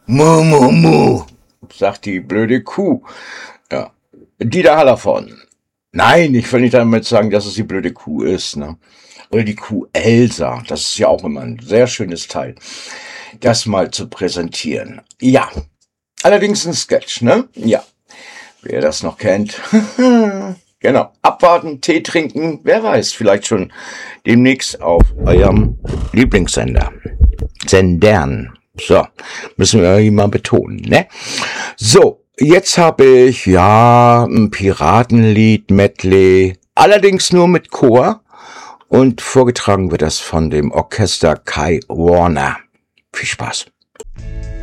Mu, mu, mu, sagt die blöde Kuh. Ja. Dieter Hallervorden. Nein, ich will nicht damit sagen, dass es die blöde Kuh ist, ne? Oder die Kuh Elsa. Das ist ja auch immer ein sehr schönes Teil, das mal zu präsentieren. Ja, allerdings ein Sketch, ne? Ja, wer das noch kennt. Genau. Abwarten, Tee trinken, wer weiß, vielleicht schon demnächst auf eurem Lieblingssender. Sendern. So, müssen wir irgendwie mal betonen, ne? So, jetzt habe ich, ja, ein Piratenlied, Medley, allerdings nur mit Chor und vorgetragen wird das von dem Orchester Kai Warner. Viel Spaß.